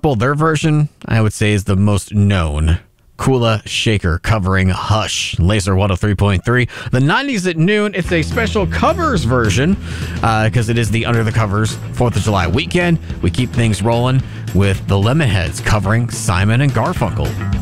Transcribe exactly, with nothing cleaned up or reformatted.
Purple, their version, I would say, is the most known. Kula Shaker covering Hush, Laser one oh three point three. The nineties at noon, it's a special covers version because uh, it is the Under the Covers fourth of July weekend. We keep things rolling with the Lemonheads covering Simon and Garfunkel.